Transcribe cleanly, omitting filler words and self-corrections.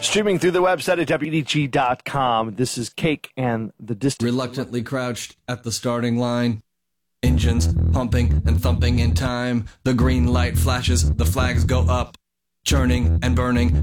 Streaming through the website at WDG.com. This is Cake and the Distant. Reluctantly crouched at the starting line. Engines pumping and thumping in time. The green light flashes, the flags go up. Churning and burning